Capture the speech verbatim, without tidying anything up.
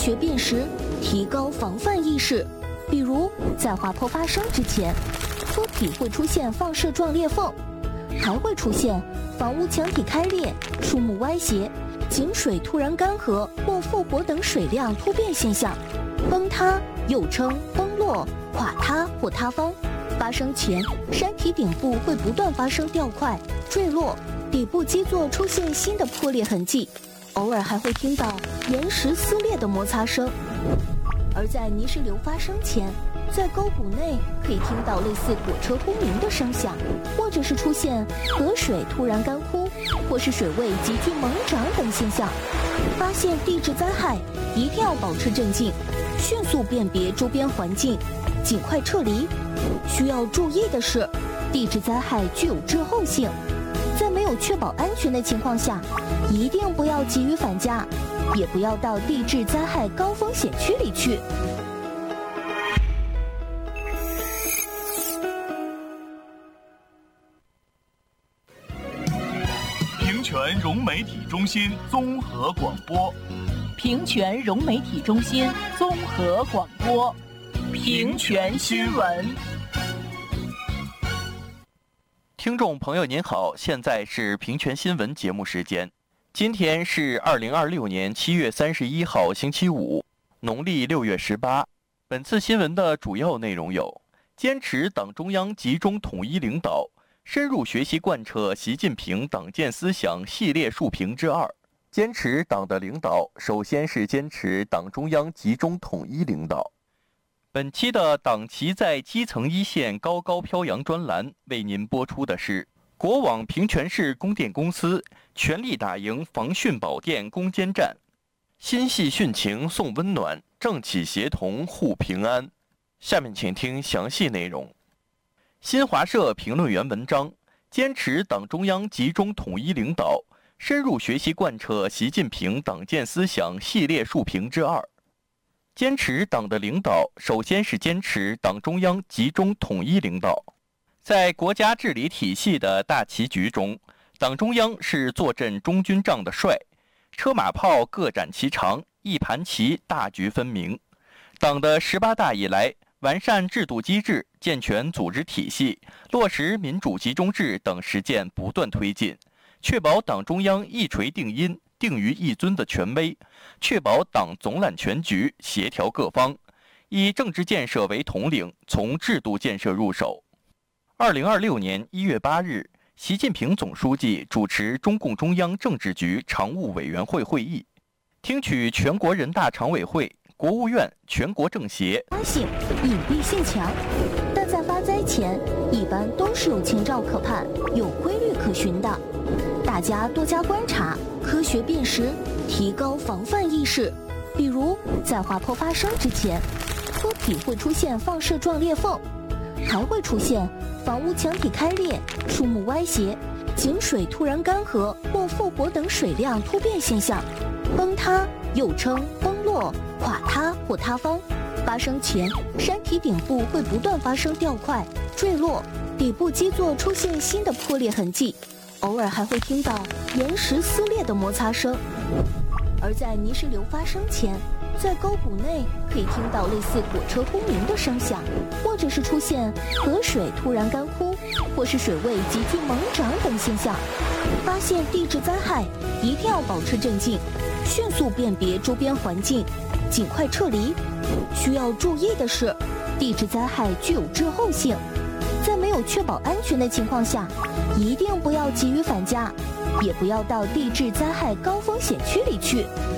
学辨识，提高防范意识。比如，在滑坡发生之前，坡体会出现放射状裂缝，还会出现房屋墙体开裂、树木歪斜、井水突然干涸或复活等水量突变现象。崩塌又称崩落、垮塌或塌方，发生前，山体顶部会不断发生掉块、坠落，底部基座出现新的破裂痕迹，偶尔还会听到岩石撕裂的摩擦声。而在泥石流发生前，在沟谷内可以听到类似火车轰鸣的声响，或者是出现河水突然干枯，或是水位急剧猛涨等现象。发现地质灾害，一定要保持镇静，迅速辨别周边环境，尽快撤离。需要注意的是，地质灾害具有滞后性，在没有确保安全的情况下，一定不要急于返家，也不要到地质灾害高风险区里去。 平泉融媒体中心综合广播， 平泉融媒体中心综合广播，平泉新闻。 听众朋友您好，现在是平泉新闻节目时间。今天是二零二六年七月三十一号星期五，农历六月十八。本次新闻的主要内容有：坚持党中央集中统一领导，深入学习贯彻习近平党建思想系列述评之二。坚持党的领导，首先是坚持党中央集中统一领导。本期的党旗在基层一线高高飘扬专栏为您播出的是国网平泉市供电公司全力打赢防汛保电攻坚战，心系汛情送温暖，政企协同护平安。下面请听详细内容。新华社评论员文章：坚持党中央集中统一领导，深入学习贯彻习近平党建思想系列述评之二。坚持党的领导，首先是坚持党中央集中统一领导。在国家治理体系的大棋局中，党中央是坐镇中军帐的帅，车马炮各展其长，一盘棋大局分明。党的十八大以来，完善制度机制，健全组织体系，落实民主集中制等实践不断推进，确保党中央一锤定音、定于一尊的权威，确保党总揽全局、协调各方，以政治建设为统领，从制度建设入手。二零二六年一月八日，习近平总书记主持中共中央政治局常务委员会会议，听取全国人大常委会、国务院、全国政协。 发性、隐蔽性强，但在发灾前，一般都是有前兆可盼、有规律可循的。大家多加观察，科学辨识，提高防范意识。比如，在滑坡发生之前，坡体会出现放射状裂缝，还会出现房屋墙体开裂、树木歪斜、井水突然干涸或复活等水量突变现象。崩塌又称崩落、垮塌或塌方，发生前，山体顶部会不断发生掉块、坠落，底部基座出现新的破裂痕迹，偶尔还会听到岩石撕裂的摩擦声。而在泥石流发生前，在沟谷内可以听到类似火车轰鸣的声响，或者是出现河水突然干枯，或是水位急剧猛涨等现象。发现地质灾害，一定要保持镇静，迅速辨别周边环境，尽快撤离。需要注意的是，地质灾害具有滞后性，在没有确保安全的情况下，一定不要急于返家，也不要到地质灾害高风险区里去。